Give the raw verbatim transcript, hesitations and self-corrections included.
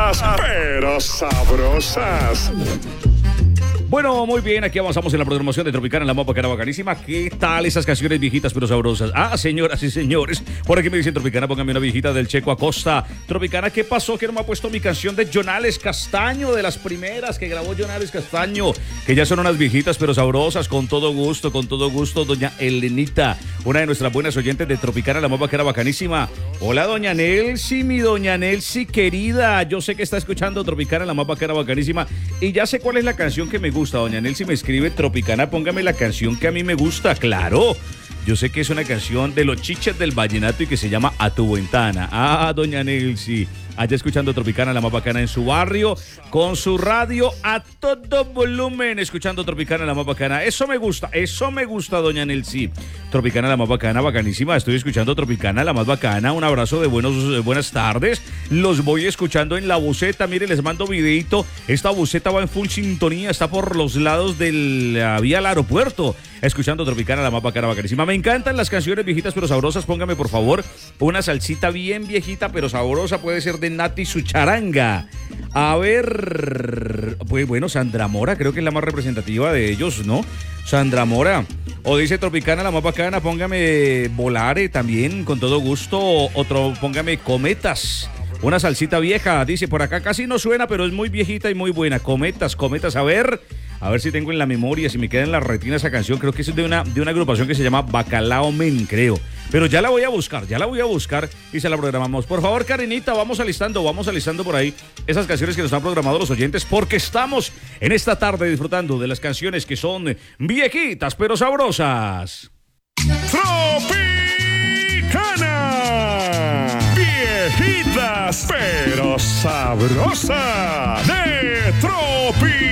viejitas, pero sabrosas. Bueno, muy bien, aquí avanzamos en la programación de Tropicana en la Mapa Cara Bacanísima. ¿Qué tal esas canciones viejitas pero sabrosas? Ah, señoras y señores, por aquí me dicen Tropicana, póngame una viejita del Checo Acosta. Tropicana, ¿qué pasó? Que no me ha puesto mi canción de Jonales Castaño, de las primeras que grabó Jonales Castaño, que ya son unas viejitas pero sabrosas, con todo gusto, con todo gusto, doña Elenita, una de nuestras buenas oyentes de Tropicana en la Mapa Cara Bacanísima. Hola, doña Nelsi, mi doña Nelsi querida, yo sé que está escuchando Tropicana en la Mapa Cara Bacanísima y ya sé cuál es la canción que me gusta. gusta, doña Nelsi me escribe Tropicana, póngame la canción que a mí me gusta, claro. Yo sé que es una canción de los chiches del vallenato y que se llama A tu ventana. Ah, doña Nelsi, allá escuchando Tropicana, la más bacana en su barrio, con su radio a todo volumen, escuchando Tropicana, la más bacana. Eso me gusta, eso me gusta, doña Nelsi. Tropicana, la más bacana, bacanísima. Estoy escuchando Tropicana, la más bacana. Un abrazo de buenos, de buenas tardes. Los voy escuchando en la buceta. Mire, les mando videito. Esta buceta va en full sintonía, está por los lados de la vía al aeropuerto. Escuchando Tropicana, la más bacana, bacanísima. Me encantan las canciones viejitas pero sabrosas. Póngame, por favor, una salsita bien viejita pero sabrosa. Puede ser de Nati su charanga. A ver, pues bueno, Sandra Mora, creo que es la más representativa de ellos, ¿no? Sandra Mora. O dice Tropicana, la más bacana, póngame Volare también, con todo gusto. Otro, póngame Cometas. Una salsita vieja, dice por acá, casi no suena, pero es muy viejita y muy buena. Cometas, Cometas, a ver, a ver si tengo en la memoria, si me queda en la retina esa canción. Creo que es de una, de una agrupación que se llama Bacalao Men, creo. Pero ya la voy a buscar, ya la voy a buscar y se la programamos. Por favor, Karenita, vamos alistando, vamos alistando por ahí esas canciones que nos han programado los oyentes, porque estamos en esta tarde disfrutando de las canciones que son viejitas pero sabrosas. Tropicana, viejitas pero sabrosas de Tropicana.